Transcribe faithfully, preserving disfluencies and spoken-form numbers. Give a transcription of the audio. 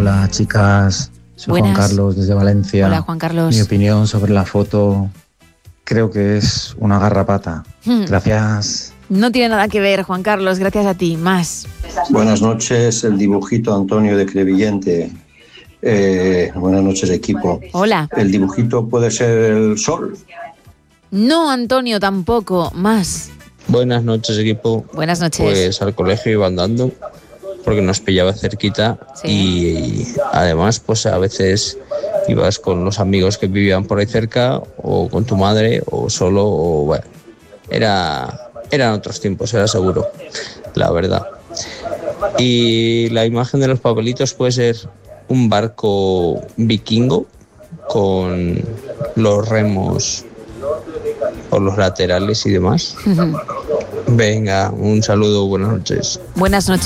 Hola chicas, soy Buenas. Juan Carlos desde Valencia. Hola, Juan Carlos. Mi opinión sobre la foto creo que es una garrapata. Hmm. Gracias. No tiene nada que ver, Juan Carlos, gracias a ti. Más. Buenas noches, el dibujito Antonio de Crevillente. Eh, buenas noches, equipo. Hola. ¿El dibujito puede ser el sol? No, Antonio, tampoco. Más. Buenas noches, equipo. Buenas noches. Pues al colegio iba andando porque nos pillaba cerquita. Sí. Y además pues a veces ibas con los amigos que vivían por ahí cerca o con tu madre o solo o bueno, era, eran otros tiempos, era seguro, la verdad. Y la imagen de los papelitos puede ser un barco vikingo con los remos por los laterales y demás. Venga, un saludo, buenas noches. Buenas noches.